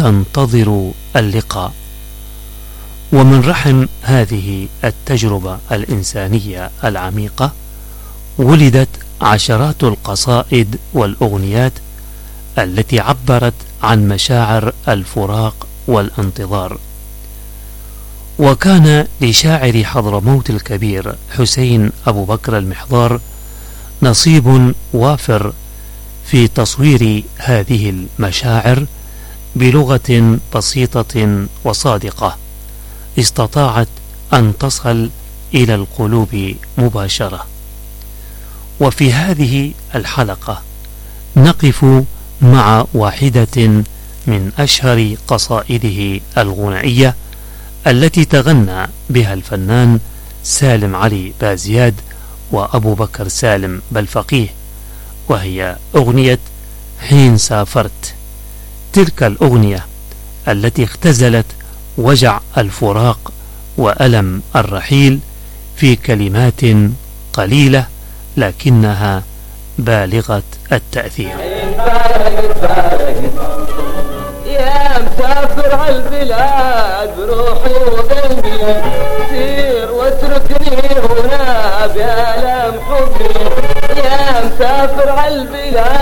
تنتظر اللقاء. ومن رحم هذه التجربة الإنسانية العميقة ولدت عشرات القصائد والأغنيات التي عبرت عن مشاعر الفراق والانتظار. وكان لشاعر حضرموت الكبير حسين أبو بكر المحضار نصيب وافر في تصوير هذه المشاعر بلغة بسيطة وصادقة استطاعت أن تصل إلى القلوب مباشرة. وفي هذه الحلقة نقف مع واحدة من أشهر قصائده الغنائية التي تغنى بها الفنان سالم علي بازياد وأبو بكر سالم بالفقيه، وهي أغنية حين سافرت. تلك الأغنية التي اختزلت وجع الفراق وألم الرحيل في كلمات قليلة لكنها بالغة التأثير. يا مسافر عالبلاد بروحي وقلبي، سير واتركني هنا بألم حبي. يا مسافر عالبلاد